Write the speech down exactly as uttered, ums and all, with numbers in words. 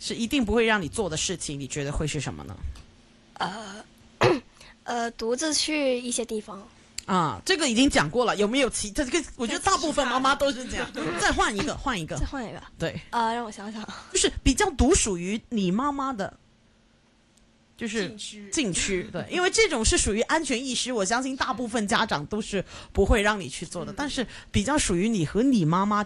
是一定不会让你做的事情，你觉得会是什么呢？ 呃呃，独自去一些地方。 啊，这个已经讲过了，有没有其这个？我觉得大部分妈妈都是这样。再换一个，换一个， 再换一个。 对， 啊、呃，让我想想， 就是比较独属于你妈妈的，就是禁区禁区。对，因为这种是属于安全意识，我相信大部分家长都是不会让你去做的。但是比较属于你和你妈妈